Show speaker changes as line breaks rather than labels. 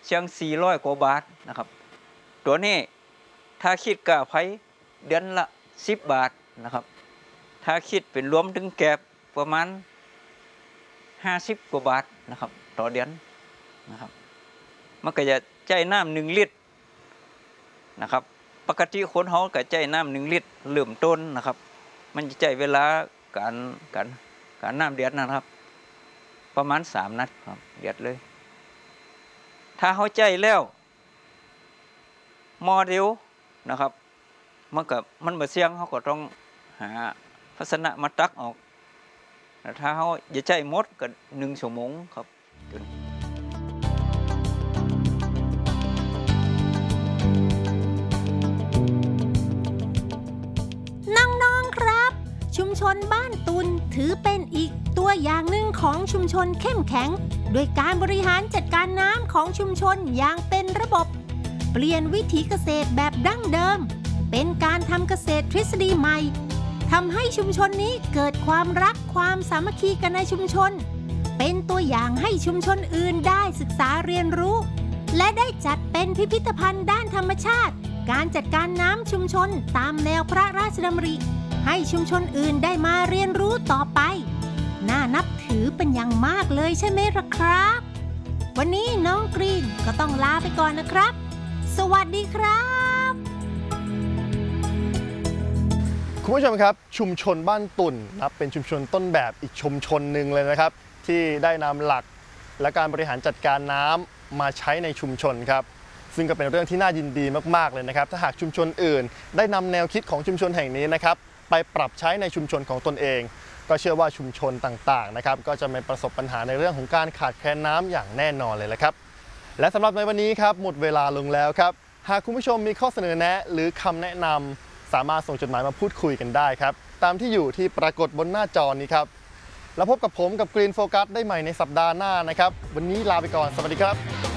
ชียง400 กว่าบาทนะครับตัวนี้ถ้าคิดค่าไฟเดือนละ10 บาทนะครับถ้าคิดเป็นรวมถึงแกบประมาณ50 กว่าบาทนะครับต่อเดือนนะครับมันก็จะใช้น้ำ1 ลิตรนะครับปกติคนเขาก็ใช้น้ำ1 ลิตรเริ่มต้นนะครับมันจะใช้เวลาการน้ำเดือดนะครับประมาณ3 นาทีครับเดือดเลยถ้าเขาใจแล้วมอเร็วนะครับมันบ่เสี่ยงเขาก็ต้องหาภาชนะมาตักออกถ้าเขาจะใจหมดก็1 ชั่วโมงครับ
น้องๆครับชุมชนบ้านตุลถือเป็นอีกตัวอย่างหนึ่งของชุมชนเข้มแข็งโดยการบริหารจัดการน้ำของชุมชนอย่างเป็นระบบเปลี่ยนวิถีเกษตรแบบดั้งเดิมเป็นการทำเกษตรทฤษฎีใหม่ทำให้ชุมชนนี้เกิดความรักความสามัคคีกันในชุมชนเป็นตัวอย่างให้ชุมชนอื่นได้ศึกษาเรียนรู้และได้จัดเป็นพิพิธภัณฑ์ด้านธรรมชาติการจัดการน้ำชุมชนตามแนวพระราชดำริให้ชุมชนอื่นได้มาเรียนรู้ต่อไปน่านับถือเป็นอย่างมากเลยใช่ไหมล่ะครับวันนี้น้องกรีนก็ต้องลาไปก่อนนะครับสวัสดีครับ
คุณผู้ชมครับชุมชนบ้านตุ่นนับเป็นชุมชนต้นแบบอีกชุมชนหนึ่งเลยนะครับที่ได้นำหลักและการบริหารจัดการน้ำมาใช้ในชุมชนครับซึ่งก็เป็นเรื่องที่น่ายินดีมากๆเลยนะครับถ้าหากชุมชนอื่นได้นำแนวคิดของชุมชนแห่งนี้นะครับไปปรับใช้ในชุมชนของตนเองก็เชื่อว่าชุมชนต่างๆนะครับก็จะไม่ประสบปัญหาในเรื่องของการขาดแคลนน้ำอย่างแน่นอนเลยละครับและสำหรับในวันนี้ครับหมดเวลาลงแล้วครับหากคุณผู้ชมมีข้อเสนอแนะหรือคำแนะนำสามารถส่งจดหมายมาพูดคุยกันได้ครับตามที่อยู่ที่ปรากฏบนหน้าจอนี้ครับแล้วพบกับผมกับ Green Focus ได้ใหม่ในสัปดาห์หน้านะครับวันนี้ลาไปก่อนสวัสดีครับ